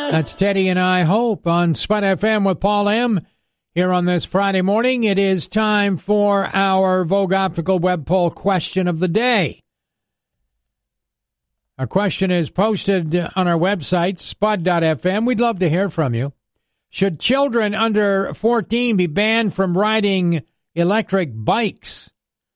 That's Teddy and I Hope on Spud FM with Paul M. Here on this Friday morning, it is time for our Vogue Optical Web Poll question of the day. Our question is posted on our website, spud.fm. We'd love to hear from you. Should children under 14 be banned from riding electric bikes?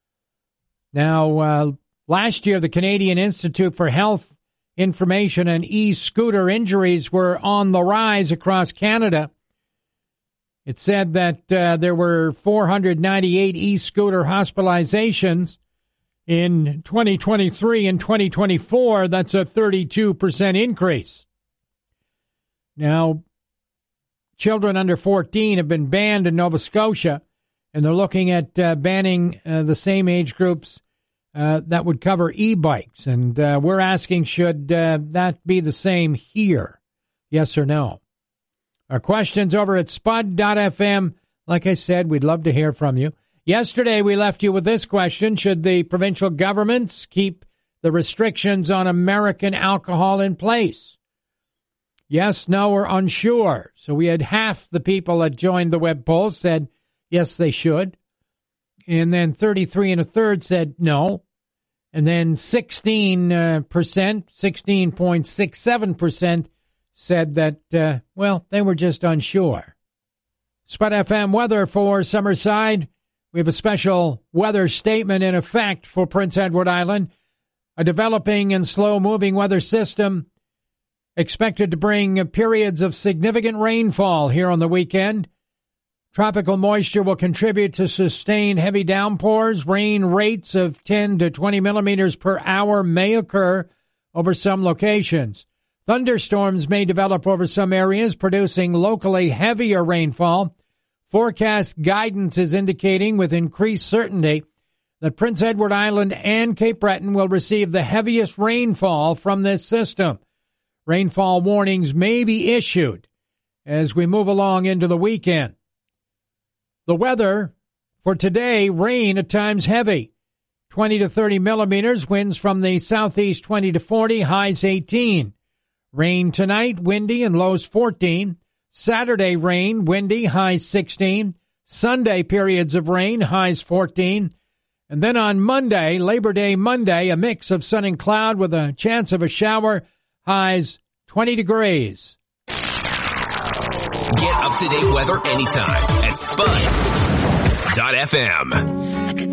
Now, last year, the Canadian Institute for Health Information and e-scooter injuries were on the rise across Canada. It said that there were 498 e-scooter hospitalizations in 2023 and 2024. That's a 32% increase. Now, children under 14 have been banned in Nova Scotia, and they're looking at banning the same age groups that would cover e-bikes. And we're asking, should that be the same here? Yes or no? Our questions over at spud.fm. Like I said, we'd love to hear from you. Yesterday, we left you with this question. Should the provincial governments keep the restrictions on American alcohol in place? Yes, no, or unsure. So we had half the people that joined the web poll said, yes, they should. And then 33 1/3 said no. And then 16.67% said that, they were just unsure. Spud FM weather for Summerside. We have a special weather statement in effect for Prince Edward Island. A developing and slow-moving weather system expected to bring periods of significant rainfall here on the weekend. Tropical moisture will contribute to sustained heavy downpours. Rain rates of 10 to 20 millimeters per hour may occur over some locations. Thunderstorms may develop over some areas, producing locally heavier rainfall. Forecast guidance is indicating with increased certainty that Prince Edward Island and Cape Breton will receive the heaviest rainfall from this system. Rainfall warnings may be issued as we move along into the weekend. The weather for today, rain at times heavy. 20 to 30 millimeters, winds from the southeast 20 to 40, highs 18. Rain tonight, windy and lows 14. Saturday rain, windy, highs 16. Sunday periods of rain, highs 14. And then on Monday, Labor Day Monday, a mix of sun and cloud with a chance of a shower, highs 20 degrees. Get up-to-date weather anytime at spud.fm.